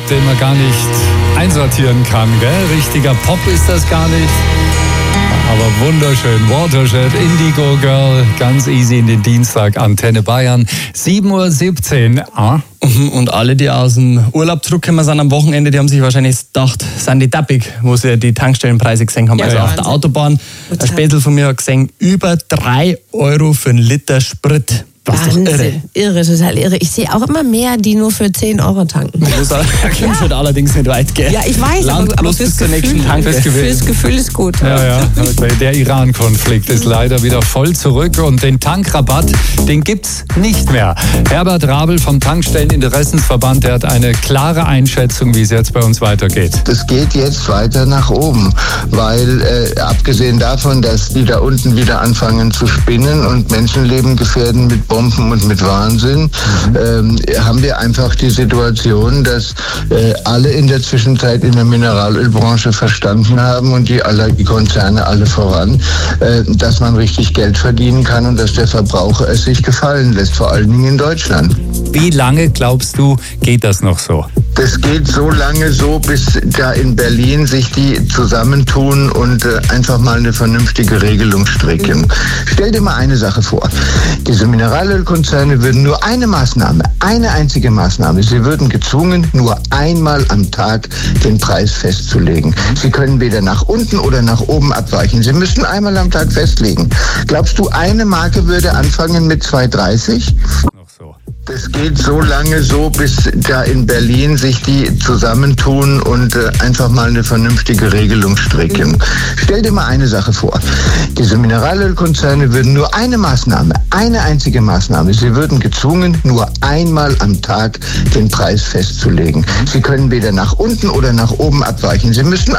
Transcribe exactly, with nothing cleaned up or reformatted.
den man gar nicht einsortieren kann, gell? Richtiger Pop ist das gar nicht. Aber wunderschön. Watershed, Indigo Girl, ganz easy in den Dienstag, Antenne Bayern, sieben Uhr siebzehn. Ah. Und alle, die aus dem Urlaub zurückkommen sind am Wochenende, die haben sich wahrscheinlich gedacht, sind die tappig, wo sie die Tankstellenpreise gesehen haben. Ja, also ja. Auf der Autobahn, ein Spätzl von mir hat gesehen, über drei Euro für einen Liter Sprit. Das Wahnsinn, ist irre. irre, total irre. Ich sehe auch immer mehr, die nur für zehn Euro tanken. Das ja. wird allerdings nicht weit gehen. Ja, ich weiß, Land aber, aber fürs, Gefühl, nächsten Tanke. fürs Gefühl ist gut. Ja, ja. Der Iran-Konflikt ist leider wieder voll zurück und den Tankrabatt, den gibt's nicht mehr. Herbert Rabel vom Tankstelleninteressensverband, der hat eine klare Einschätzung, wie es jetzt bei uns weitergeht. Es geht jetzt weiter nach oben, weil äh, abgesehen davon, dass die da unten wieder anfangen zu spinnen und Menschenleben gefährden mit Bomben und mit Wahnsinn, mhm. ähm, haben wir einfach die Situation, dass äh, alle in der Zwischenzeit in der Mineralölbranche verstanden haben und die, alle, die Konzerne alle voran, äh, dass man richtig Geld verdienen kann und dass der Verbraucher es sich gefallen lässt, vor allen Dingen in Deutschland. Wie lange, glaubst du, geht das noch so? Das geht so lange so, bis da in Berlin sich die zusammentun und äh, einfach mal eine vernünftige Regelung stricken. Stell dir mal eine Sache vor. Diese Mineralölkonzerne würden nur eine Maßnahme, eine einzige Maßnahme, sie würden gezwungen, nur einmal am Tag den Preis festzulegen. Sie können weder nach unten oder nach oben abweichen. Sie müssen einmal am Tag festlegen. Glaubst du, eine Marke würde anfangen mit zwei dreißig? Das geht so lange so, bis da in Berlin sich die zusammentun und äh, einfach mal eine vernünftige Regelung stricken. Stell dir mal eine Sache vor. Diese Mineralölkonzerne würden nur eine Maßnahme, eine einzige Maßnahme, sie würden gezwungen, nur einmal am Tag den Preis festzulegen. Sie können weder nach unten oder nach oben abweichen. Sie müssen